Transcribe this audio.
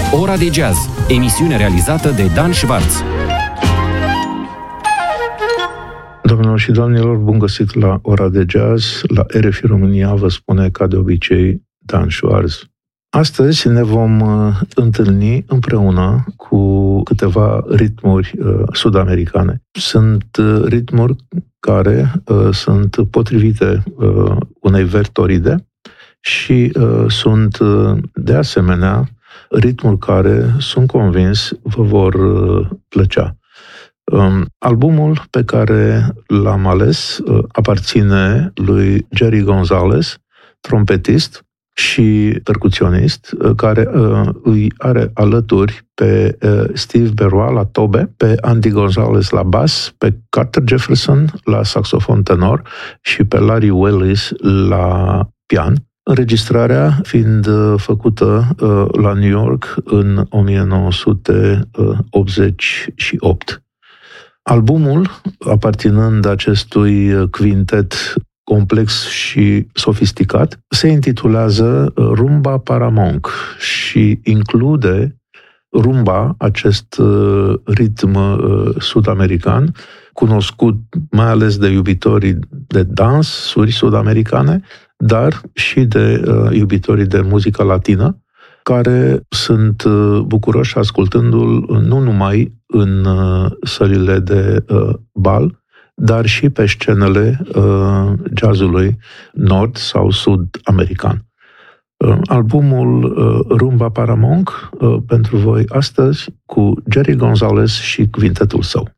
Ora de Jazz, emisiune realizată de Dan Schwarz. Doamnelor și domnilor, bun găsit la Ora de Jazz. La RFI România vă spune, ca de obicei, Dan Schwarz. Astăzi ne vom întâlni împreună cu câteva ritmuri sud-americane. Sunt ritmuri care sunt potrivite unei vertoride și sunt, de asemenea, ritmuri care, sunt convins, vă vor plăcea. Albumul pe care l-am ales aparține lui Jerry Gonzalez, trompetist și percuționist, care îi are alături pe Steve Berroa la tobe, pe Andy Gonzalez la bas, pe Carter Jefferson la saxofon tenor și pe Larry Willis la pian. Înregistrarea fiind făcută la New York în 1988. Albumul, aparținând acestui quintet complex și sofisticat, se intitulează Rumba Paramonk și include rumba, acest ritm sud-american, cunoscut mai ales de iubitorii de dansuri sud-americane, dar și de iubitorii de muzică latină, care sunt bucuroși ascultându-l nu numai în sălile de bal, dar și pe scenele jazzului nord sau sud-american. Albumul Rumba Paramonk pentru voi astăzi cu Jerry Gonzalez și quintetul său.